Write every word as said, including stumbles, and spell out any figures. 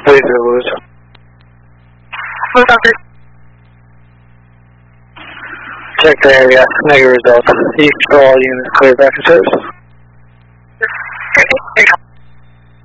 three zero Lewis. Lewis Doctor. Check the area, negative results. East for all units, clear back to service.